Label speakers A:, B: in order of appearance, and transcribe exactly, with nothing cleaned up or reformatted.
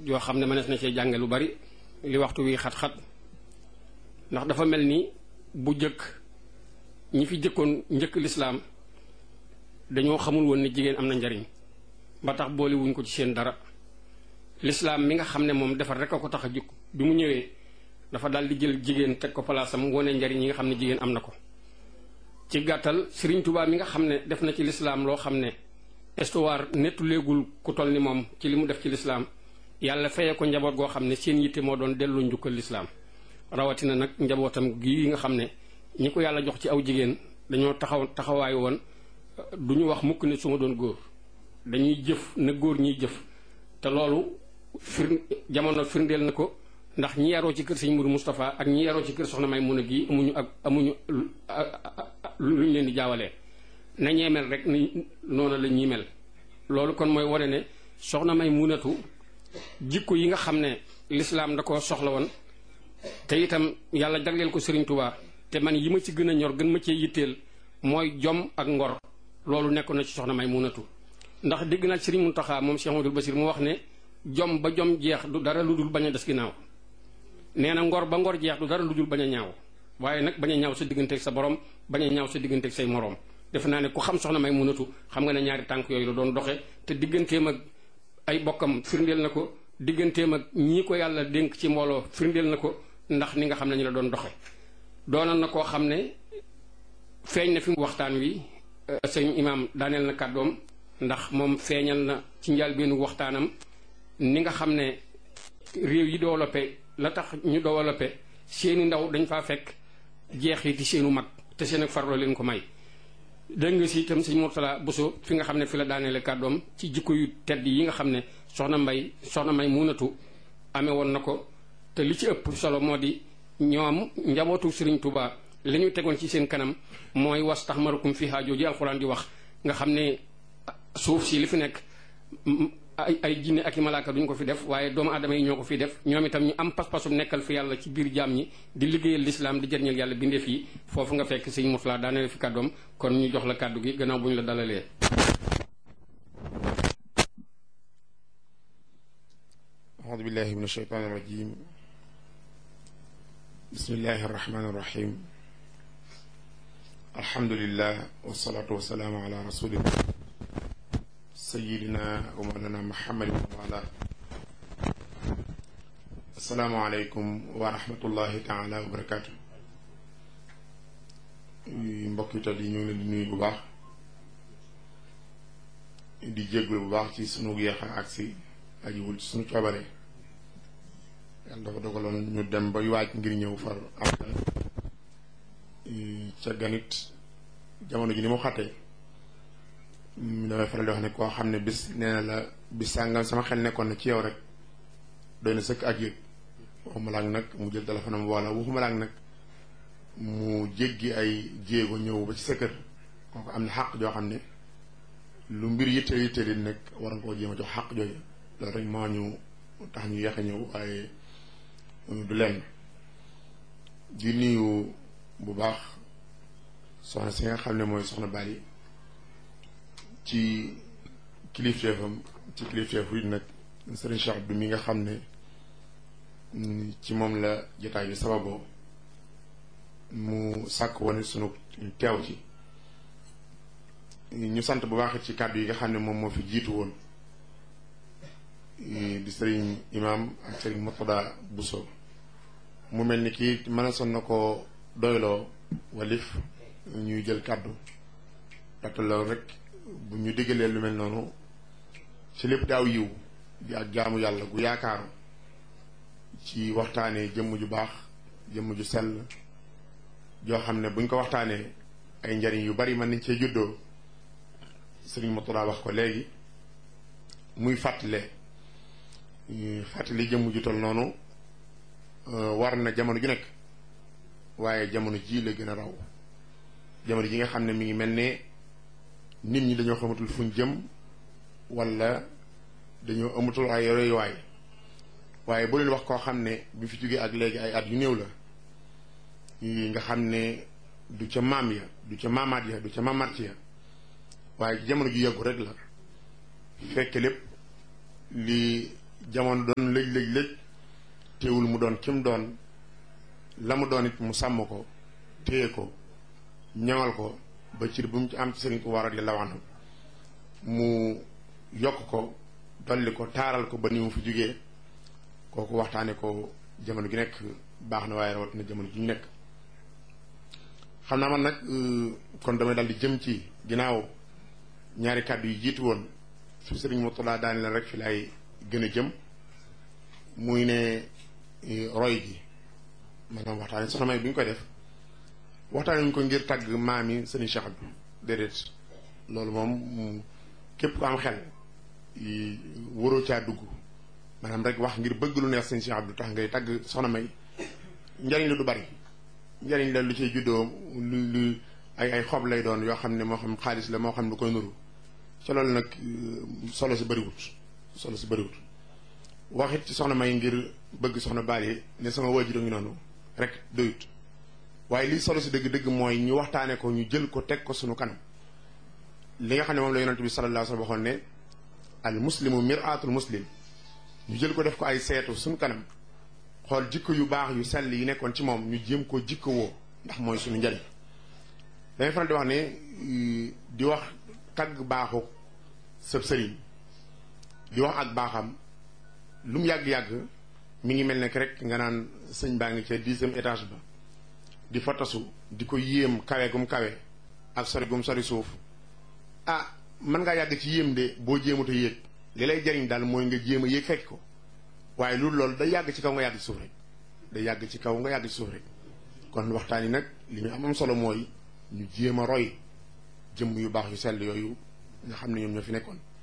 A: joo xam ne mënees na cee jànge lu bari li waxtu wi xat-xat ndax dafa mel ni bu jëkk ñi fi jëkkoon njëkk lislaam dañoo xamul woon ni jigéen am na njariñ ba tax boole wuñ ko ci seen dara. lislaam mi nga xam ne moom defar rek a ko tax a jikk bi mu ñëwee dafa daal di jël jigéen teg ko palaasam wone njariñ yi nga xam ne jigéen am na ko. ci gàttal Sëriñ Tuubaa mi nga xam ne def na ci lislaam loo xam ne histoire nettu léegul ku toll ni moom ci li mu def ci lislaam yàlla feye ko njaboot goo xam ne seen yitte moo doon delloo njukkal lislaam rawatina nag njabootam gii nga xam ne ñi ko yàlla jox ci aw jigéen dañoo taxaw taxawaayu woon du ñu wax mukk ne su ma doon góor dañuy jëf na góor ñiy jëf te loolu fir jamono firndeel na ko ndax ñi yaroo ci kër sëñ Mourou Moustapha ak ñi yaroo ci kër soxna Maymuna gi amuñu ak amuñu luñ leen di jaawalee na ñee mel rek ni noonu la ñuy mel. loolu kon mooy wane ne soxna Maymunatu jikko yi nga xam ne lislaam da ko soxla woon te itam yàlla jagleel ko Sëriñ Tuubaa te man yi ma ci gën a ñor gën ma cee yitteel mooy jom ak ngor loolu nekk na ci soxna Maymunatu ndax dégg naa Sëriñ Muntaxa moom Cheikh Amadou Bassir mu wax ne jom ba jom jeex du dara lu dul bañ a des ginnaaw nee na ngor ba ngor jeex du dara lu dul bañ a ñaaw waaye nag bañ a ñaaw sa digganteeg sa borom bañ a ñaaw sa digganteeg say moroom. defe naa ne ku xam soxna Maymunatu xam nga ne ñaari tànk yooyu la doon doxe te digganteem ak ay bokkam firndeel na ko digganteem ak ñii ko yàlla dénk ci mbooloo firndeel na ko ndax ni nga xam ne ñu la doon doxe doonoon na koo xam ne feeñ na fi waxtaan wi sëñ imaam daaneel na kàddoom ndax moom feeñal na ci njëlbéenu waxtaanam ni nga xam ne réew yi développé la tax ñu développé seeni ndaw dañ faa fekk jeexiti seenu mag te seen ak farlo leen ko may. dégg nga si itam sëñ Mourtala Bousso fi nga xam ne fi la daaneele kàddoom ci jikko yu tedd yi nga xam ne soxna mbay soxna Maymunatu amee woon na ko te li ci ëpp solo moo di ñoom njabootu Sëriñ Tuubaa li ñu tegoon ci seen kanam mooy was tax marukum fi haajoo ji alxuraan di wax nga xam ne suuf si li fi nekk ay ay jinne ak i malaaka duñ ko fi def waaye doomu aadama yi ñoo ko fi def ñoom itam ñu am pas-pasum nekkal fi yàlla ci biir jaam ñi di liggéeyal lislaam di jëriñal yàlla bindeef yi foofu nga fekk sëñ Mourtala daaneel fi kàddoom kon ñu jox la kàddu gi gannaaw bu ñu la dalalee.
B: aoudu billahi min ashaytaani rajim bismillahi arrahmani irrahim alhamdulillah wasalaatu wasalaamu ala rasulillah sayidina wa mawlana muhammadin wa ala assalaamu aleykum wa rahmatullahi taala wa barakaatu. mbokk yi tedd yi ñu ngi leen di nuyu bu baax di jéggul bu baax ci sunu yeex a agsi ajiwul ci sunu coobare yàlla dafa dogaloon ñu dem ba waaj ngir ñëw far am ca ganit jamono ji ni mu xattee damay faral di wax ne koo xam ne bis nee na la bis sàngam sama xel nekkoon na ci yow rek doy na sëkk ak yëg waxuma laag nag mu jël téléphone am wala waxuma laag nag mu jéggi ay jéego ñëw ba ci sa kër kooku am na xàq joo xam ne lu mbir yitteel yitteel yi nag war nga koo jéem a jox xàq jooju loolu rek moo ñu tax ñu yeex a ñëw waaye du lenn di nuyu bu baax soxna si nga xam ne mooy soxna Bali ci kilifteefam ci kilifteefu it nag Serigne Cheikh Abdou mi nga xam ne ci moom la jotaay bi sababoo mu sàkk woon sunu teew ci ñu sant bu baax ci kàddu yi nga xam ne moom moo fi jiitu woon di Serigne Imam ak Serigne Mourtada Bousso mu mel ni kii mën a son na ko doyloo walif ñuy jël kàddu ndaxte loolu rek bu ñu diggalee lu mel noonu ci lépp daaw yiw di ak jaamu yàlla gu yaakaaru ci waxtaanee jëmm ju baax jëmm ju sell joo xam ne buñ ko waxtaanee ay njariñ yu bari mën nañ cee juddoo Sëriñ Mourtada wax ko léegi muy fàttale fàttali jëmm ju tol noonu war na jamono ju nekk waaye jamono ji la gën a raw jamono ji nga xam ne mi ngi mel ne nit ñi dañoo xamatul fuñ jëm wala dañoo amatul ay royuwaay waaye bu leen wax koo xam ne bi fi jógee ak léegi ay at yu néew la nga xam ne du ca maam ya du ca maamaat ya du ca maamaat ya waaye ci jamono ju yàggu rek la fekk lépp li jamono doon lëj lëj lëj teewul mu doon kim doon la mu doon it mu sàmm ko téye ko ñaŋal ko ba cir bu mu ci am ci Sëriñ Tuubaa radiyallaahu anhu mu yokk ko dolli ko taaral ko ba ni mu fi jógee kooku waxtaane ko jamono gi nekk baax na waaye rawatina jamono gi ñu nekk. xam naa man nag kon damay dal di jëm ci ginnaaw ñaari kàddu yi jiitu woon fi Sëriñ Murtadaa daani leen rek fi laay gën a jëm muy ne roy gi maanaam waxtaane soxna May bi ñu koy def waxtaane ñu ko ngir tàgg maami Sëriñ Cheikh Abdou déedéet loolu moom képp ko am xel waroo caa dugg maanaam rek wax ngir bëgg lu neex Sëriñ Cheikh Abdou tax ngay tàgg soxna May njariñ la du bari njariñ la lu ciy juddoo lu lu ay ay xob lay doon yoo xam ne moo xam xaalis la moo xam lu koy nuru ca loolu nag solo si bëriwut solo si bëriwut waxit ci soxna May ngir bëgg soxna Bally ne sama waajur a ngi noonu rek doyut waaye lii solo si dëgg-dëgg mooy ñu waxtaane ko ñu jël ko teg ko sunu kanam li nga xam ne moom la yonent bi sallallahu alayhi wa sallam waxoon ne al muslimu mir'atul muslim ñu jël ko def ko ay seetu sunu kanam xool jikko yu baax yu sell yi nekkoon ci moom ñu jéem ko jikko woo ndax mooy suñu njariñ dañuy faral di wax ne di wax tagg baaxu sëb sëriñ di wax ak baaxam lu mu yàgg-yàgg mi ngi mel ne rek nga naan sëñ baa ngi ca dixième étage ba di fa tasu di ko yéem kawe gum kawe ak sori gum sori suuf ah mën ngaa yàgg ci yéem de boo jéemut a yéeg li lay jariñ daal mooy nga jéem a yéeg fekk ko waaye loolu loolu day yàgg ci kaw nga yàgg ci suuf rek day yàgg ci kaw nga yàgg ci suuf rek kon waxtaan yi nag li ñu am am solo mooy ñu jéem a roy jëmm yu baax yu sell yooyu nga xam ne ñoom ñoo fi nekkoon